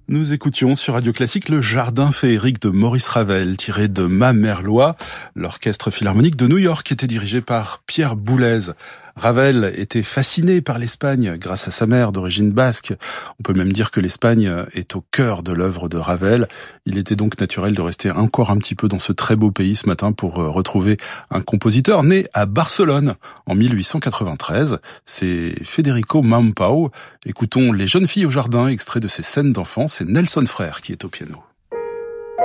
Nous écoutions sur Radio Classique le Jardin féerique de Maurice Ravel, tiré de Ma Merlois. L'orchestre philharmonique de New York était dirigé par Pierre Boulez. Ravel était fasciné par l'Espagne grâce à sa mère d'origine basque. On peut même dire que l'Espagne est au cœur de l'œuvre de Ravel. Il était donc naturel de rester encore un petit peu dans ce très beau pays ce matin pour retrouver un compositeur né à Barcelone en 1893. C'est Federico Mampau. Écoutons Les jeunes filles au jardin, extrait de ses scènes d'enfance. C'est Nelson Frère qui est au piano.